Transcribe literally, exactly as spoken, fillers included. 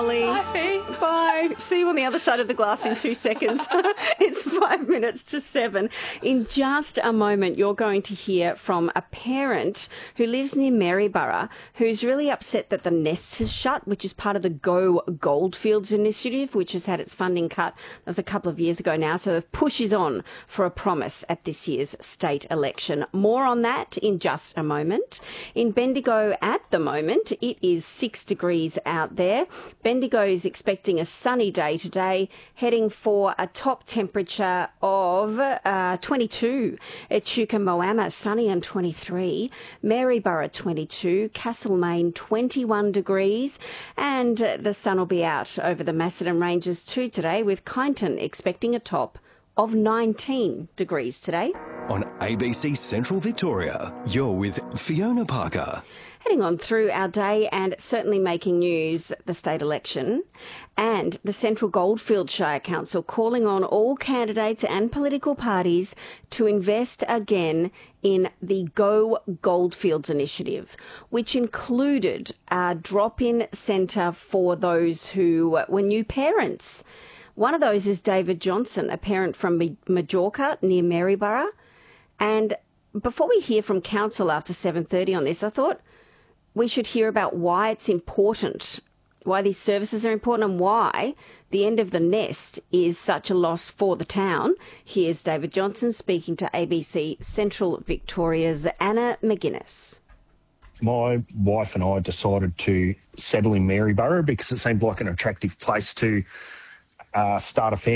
Bye, Fee. Bye. See you on the other side of the glass in two seconds. It's five minutes to seven. In just a moment, you're going to hear from a parent who lives near Maryborough who's really upset that the Nest has shut, which is part of the Go Goldfields initiative, which has had its funding cut. That was a couple of years ago now. So the push is on for a promise at this year's state election. More on that in just a moment. In Bendigo at the moment, it is six degrees out there. Bendigo is expecting a sunny day today, heading for a top temperature of uh, twenty-two. Echuca Moama, sunny and twenty-three. Maryborough, twenty-two. Castlemaine, twenty-one degrees. And the sun will be out over the Macedon Ranges too today, with Kyneton expecting a top of nineteen degrees today. On A B C Central Victoria, you're with Fiona Parker. Heading on through our day and certainly making news, the state election and the Central Goldfield Shire Council calling on all candidates and political parties to invest again in the Go Goldfields initiative, which included a drop-in centre for those who were new parents. One of those is David Johnson, a parent from Majorca near Maryborough. And before we hear from council after seven thirty on this, I thought we should hear about why it's important, why these services are important and why the end of the Nest is such a loss for the town. Here's David Johnson speaking to A B C Central Victoria's Anna McGuinness. My wife and I decided to settle in Maryborough because it seemed like an attractive place to uh, start a family.